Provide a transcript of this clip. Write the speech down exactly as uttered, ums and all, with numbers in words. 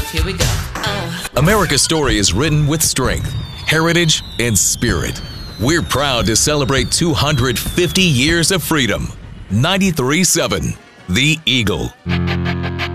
Here we go. Uh. America's story is written with strength, heritage, and spirit. We're proud to celebrate two hundred fifty years of freedom. ninety-three point seven The Eagle.